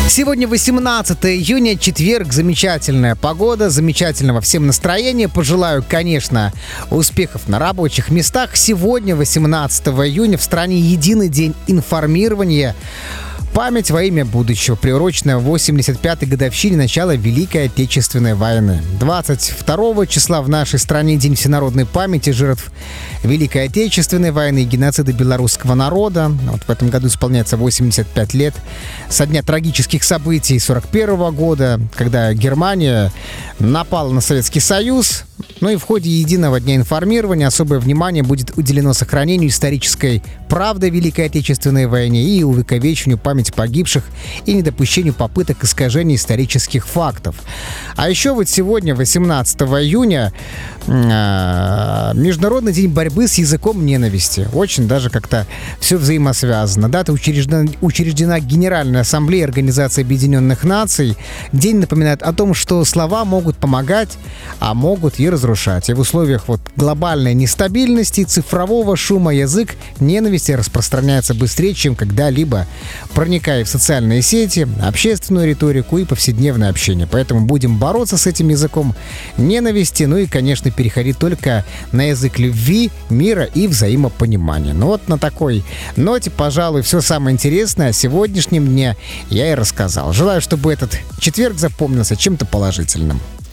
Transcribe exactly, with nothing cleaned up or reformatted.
Сегодня восемнадцатое июня, четверг, замечательная погода, замечательного всем настроения. Пожелаю, конечно, успехов на рабочих местах. Сегодня, восемнадцатого июня, в стране единый день информирования. Память во имя будущего, приуроченная восемьдесят пятой годовщине начала Великой Отечественной войны. двадцать второго числа в нашей стране День всенародной памяти жертв Великой Отечественной войны и геноцида белорусского народа. Вот в этом году исполняется восемьдесят пять лет со дня трагических событий сорок первого года, когда Германия напала на Советский Союз. Ну и в ходе единого дня информирования особое внимание будет уделено сохранению исторической правды о Великой Отечественной войне и увековечению памяти погибших и недопущению попыток искажения исторических фактов. А еще вот сегодня, восемнадцатого июня, Международный день борьбы с языком ненависти. Очень даже как-то все взаимосвязано. Дата учреждена, учреждена Генеральной Ассамблеей Организации Объединенных Наций. День напоминает о том, что слова могут помогать, а могут и разрушать. И в условиях вот глобальной нестабильности, цифрового шума язык ненависти распространяется быстрее, чем когда-либо, проникая в социальные сети, общественную риторику и повседневное общение. Поэтому будем бороться с этим языком ненависти, ну и, конечно, переходить только на язык любви, мира и взаимопонимания. Ну вот на такой ноте, пожалуй, все самое интересное о сегодняшнем дне я и рассказал. Желаю, чтобы этот четверг запомнился чем-то положительным.